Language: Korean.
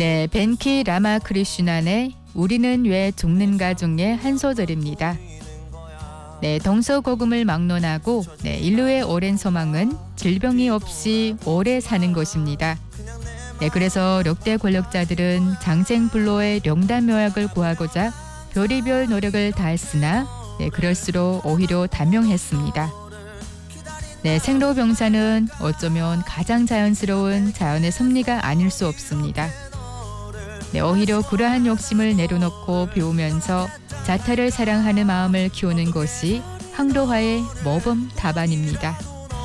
네, 벤키 라마크리슈난의 우리는 왜 죽는가 중의 한 소절입니다. 네, 동서고금을 막론하고 인류의 오랜 소망은 질병이 없이 오래 사는 것입니다. 네, 그래서 역대 권력자들은 장생불로의 명단묘약을 구하고자 별의별 노력을 다했으나 그럴수록 오히려 단명했습니다. 네, 생로병사는 어쩌면 가장 자연스러운 자연의 섭리가 아닐 수 없습니다. 네, 오히려 그러한 욕심을 내려놓고 배우면서 자타를 사랑하는 마음을 키우는 것이 항도화의 모범 답안입니다.